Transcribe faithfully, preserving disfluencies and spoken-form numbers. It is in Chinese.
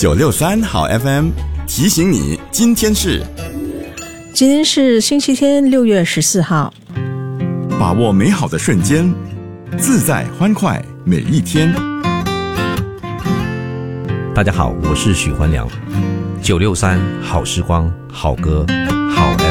九六三好 F M 提醒你，今天是今天是星期天，六月十四号。 把握美好的瞬间，自在欢快每一天。 大家好，我是许环良。九六三好时光，好歌，好 F M。